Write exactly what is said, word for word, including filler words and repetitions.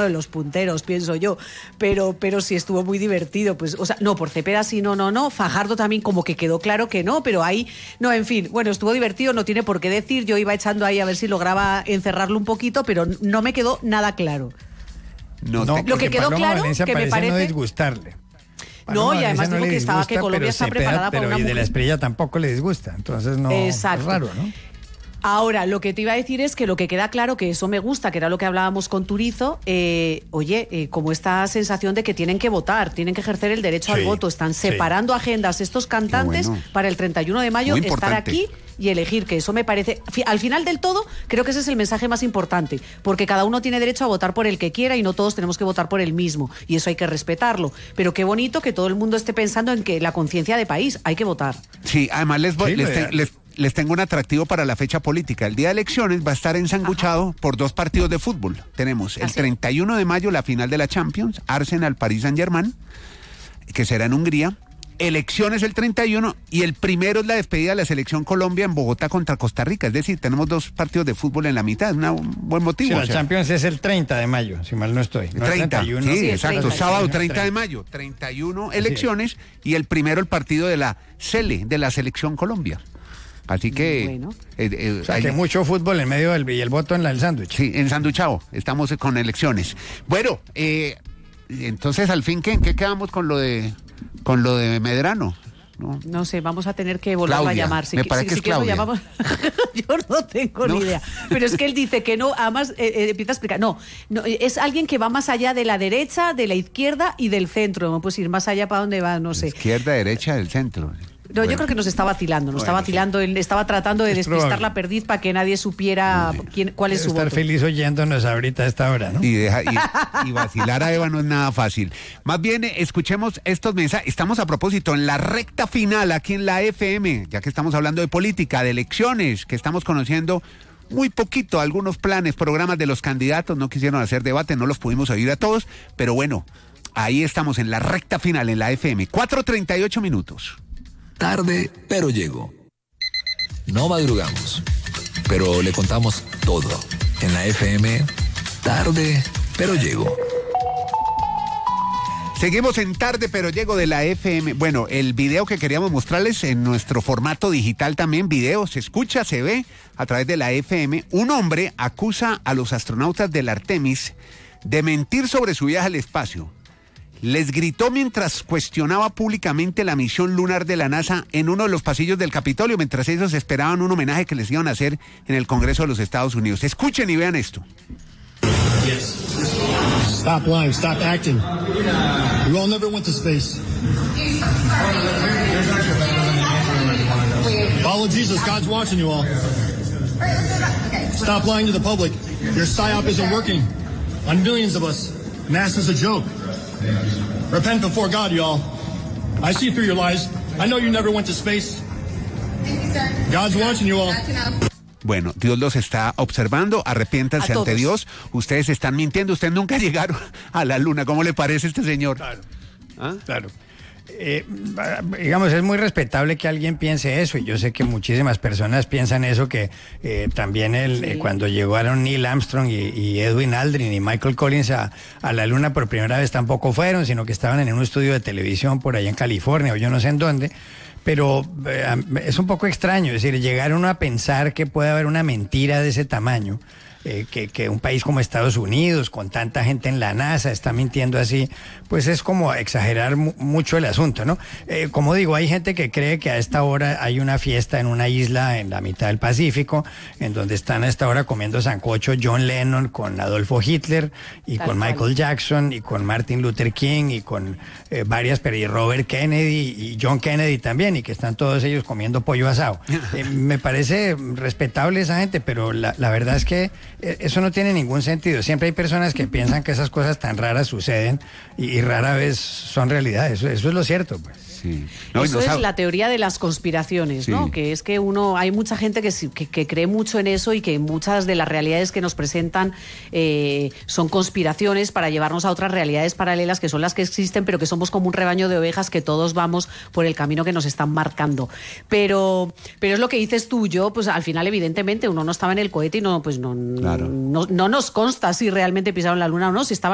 de los punteros, pienso yo, pero, pero sí estuvo muy divertido, pues, o sea, no, por Cepeda sí, no, no, no, Fajardo también como que quedó claro que no, pero ahí, no, en fin, bueno, estuvo divertido, no tiene por qué decir, yo iba echando ahí a ver si lograba encerrarlo un poquito, pero no me quedó nada claro. No, no lo que quedó Paloma claro, Valencia que me parece... no disgustarle. Paloma no, y además no dijo que disgusta, estaba que Colombia está Cepeda, preparada pero para una y de mujer. la Espriella tampoco le disgusta, entonces no, exacto. Es raro, ¿no? Ahora, lo que te iba a decir es que lo que queda claro, que eso me gusta, que era lo que hablábamos con Turizo, eh, oye, eh, como esta sensación de que tienen que votar, tienen que ejercer el derecho sí, al voto, están separando sí. agendas estos cantantes bueno. para el treinta y uno de mayo estar aquí y elegir, que eso me parece, al final del todo, creo que ese es el mensaje más importante, porque cada uno tiene derecho a votar por el que quiera y no todos tenemos que votar por el mismo, y eso hay que respetarlo, pero qué bonito que todo el mundo esté pensando en que la conciencia de país, hay que votar. Sí, además les voy, sí, les, te, les les tengo un atractivo para la fecha política. El día de elecciones va a estar ensanguchado Ajá. por dos partidos de fútbol. Tenemos el treinta y uno de mayo la final de la Champions, Arsenal-Paris Saint-Germain, que será en Hungría. Elecciones el treinta y uno y el primero es la despedida de la selección Colombia en Bogotá contra Costa Rica. Es decir, tenemos dos partidos de fútbol en la mitad. Es un buen motivo. Sí, o la sea. Champions es el treinta de mayo, si mal no estoy. No treinta, treinta y uno, sí, sí exacto. treinta, sábado treinta de mayo. treinta y uno elecciones y el primero el partido de la Sele, de la selección Colombia. Así que... Bueno. Eh, eh, o sea, hay, que mucho fútbol en medio del y el voto en la, el sándwich. Sí, ensanduchado. Estamos con elecciones. Bueno, eh, entonces, al fin, ¿qué, ¿en qué quedamos con lo de con lo de Medrano? No, no sé, vamos a tener que volverlo Claudia, a llamar. Si, me parece si, que si es Claudia. Llamamos... Yo no tengo ¿No? ni idea. Pero es que él dice que no, además eh, eh, empieza a explicar. No, no, es alguien que va más allá de la derecha, de la izquierda y del centro. No puedes ir más allá para dónde va, no sé. Izquierda, derecha, del centro. No, bueno. Yo creo que nos está vacilando, nos bueno, está vacilando, sí. él estaba tratando de es despistar probable. la perdiz para que nadie supiera sí. quién, cuál es Debe su estar voto. feliz oyéndonos ahorita a esta hora, ¿no? Y, deja, y, y vacilar a Eva no es nada fácil. Más bien, escuchemos estos mensajes. Estamos a propósito en la recta final aquí en la F M, ya que estamos hablando de política, de elecciones, que estamos conociendo muy poquito algunos planes, programas de los candidatos. No quisieron hacer debate, no los pudimos oír a todos, pero bueno, ahí estamos en la recta final en la F M. cuatro treinta y ocho minutos. Tarde, pero llego. No madrugamos, pero le contamos todo. En la F M, tarde, pero llego. Seguimos en Tarde, pero llego de la F M. Bueno, el video que queríamos mostrarles en nuestro formato digital también, video, se escucha, se ve a través de la F M. Un hombre acusa a los astronautas del Artemis de mentir sobre su viaje al espacio. Les gritó mientras cuestionaba públicamente la misión lunar de la NASA en uno de los pasillos del Capitolio, mientras ellos esperaban un homenaje que les iban a hacer en el Congreso de los Estados Unidos. Escuchen y vean esto. Yes. Stop lying, stop acting. You all never went to space. Follow Jesus, God's watching you all. Stop lying to the public. Your psyop isn't working on millions of us. NASA's a joke. Repent before God, y'all. I see through your lies. I know you never went to space. Thank you, sir. God's watching you all. Bueno, Dios los está observando, arrepiéntanse ante Dios. Ustedes están mintiendo, ustedes nunca llegaron a la luna. ¿Cómo le parece este señor? Claro, ¿Ah? claro. Eh, digamos, es muy respetable que alguien piense eso, y yo sé que muchísimas personas piensan eso, que eh, también el, sí. eh, cuando llegaron Neil Armstrong y, y Edwin Aldrin y Michael Collins a, a la luna por primera vez tampoco fueron, sino que estaban en un estudio de televisión por allá en California o yo no sé en dónde. Pero eh, es un poco extraño, es decir, llegar uno a pensar que puede haber una mentira de ese tamaño. Eh, que, que un país como Estados Unidos, con tanta gente en la NASA, está mintiendo así, pues es como exagerar mu- mucho el asunto, ¿no? Eh, como digo, hay gente que cree que a esta hora hay una fiesta en una isla en la mitad del Pacífico, en donde están a esta hora comiendo sancocho John Lennon con Adolfo Hitler, y Tal con cual. Michael Jackson, y con Martin Luther King, y con eh, varias, pero y Robert Kennedy, y John Kennedy también, y que están todos ellos comiendo pollo asado. Eh, me parece respetable esa gente, pero la, la verdad es que eso no tiene ningún sentido. Siempre hay personas que piensan que esas cosas tan raras suceden y, y rara vez son realidad. Eso, eso es lo cierto, pues. Sí. No, Eso no es sabe. la teoría de las conspiraciones, sí. ¿no? Que es que uno, hay mucha gente que, que, que cree mucho en eso y que muchas de las realidades que nos presentan eh, son conspiraciones para llevarnos a otras realidades paralelas que son las que existen, pero que somos como un rebaño de ovejas que todos vamos por el camino que nos están marcando. Pero, pero es lo que dices tú, yo, pues al final evidentemente uno no estaba en el cohete y no, pues no, claro. no, no nos consta si realmente pisaron la luna o no, si estaba